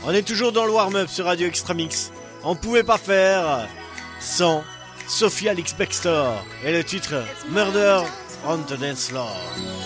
On est toujours dans le warm-up sur Radio Extra Mix. On pouvait pas faire sans Sophia Lix-Bextor et le titre Murder on the Dance Floor.